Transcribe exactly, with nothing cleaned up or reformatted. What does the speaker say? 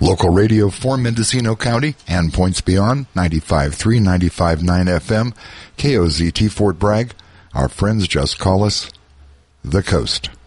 Local radio for Mendocino County and points beyond, ninety-five point three, ninety-five point nine F M, K O Z T Fort Bragg. Our friends just call us The Coast.